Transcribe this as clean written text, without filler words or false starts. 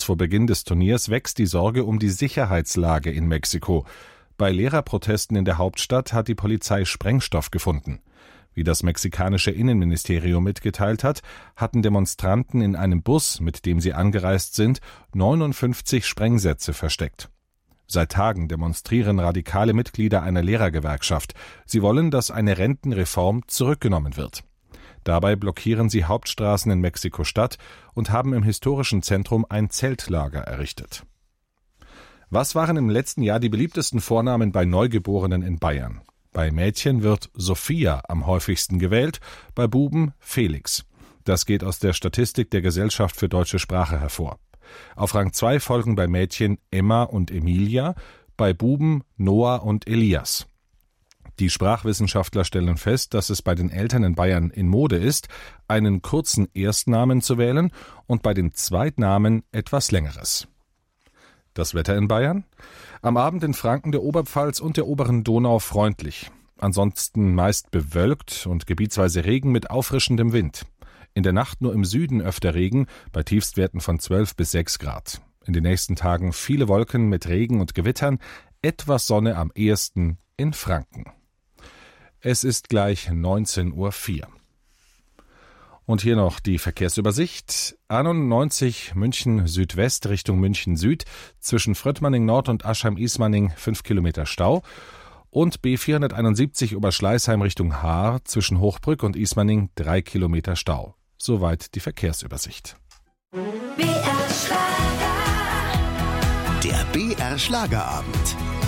vor Beginn des Turniers wächst die Sorge um die Sicherheitslage in Mexiko. Bei Lehrerprotesten in der Hauptstadt hat die Polizei Sprengstoff gefunden. Wie das mexikanische Innenministerium mitgeteilt hat, hatten Demonstranten in einem Bus, mit dem sie angereist sind, 59 Sprengsätze versteckt. Seit Tagen demonstrieren radikale Mitglieder einer Lehrergewerkschaft. Sie wollen, dass eine Rentenreform zurückgenommen wird. Dabei blockieren sie Hauptstraßen in Mexiko-Stadt und haben im historischen Zentrum ein Zeltlager errichtet. Was waren im letzten Jahr die beliebtesten Vornamen bei Neugeborenen in Bayern? Bei Mädchen wird Sophia am häufigsten gewählt, bei Buben Felix. Das geht aus der Statistik der Gesellschaft für deutsche Sprache hervor. Auf Rang 2 folgen bei Mädchen Emma und Emilia, bei Buben Noah und Elias. Die Sprachwissenschaftler stellen fest, dass es bei den Eltern in Bayern in Mode ist, einen kurzen Erstnamen zu wählen und bei den Zweitnamen etwas Längeres. Das Wetter in Bayern? Am Abend in Franken, der Oberpfalz und der oberen Donau freundlich. Ansonsten meist bewölkt und gebietsweise Regen mit auffrischendem Wind. In der Nacht nur im Süden öfter Regen, bei Tiefstwerten von 12 bis 6 Grad. In den nächsten Tagen viele Wolken mit Regen und Gewittern, etwas Sonne am ehesten in Franken. Es ist gleich 19:04 Uhr. Und hier noch die Verkehrsübersicht. A99 München Südwest Richtung München Süd, zwischen Fröttmanning Nord und Aschheim-Ismaning 5 Kilometer Stau. Und B471 Oberschleißheim Richtung Haar, zwischen Hochbrück und Ismaning 3 Kilometer Stau. Soweit die Verkehrsübersicht. BR Schlager. Der BR Schlagerabend.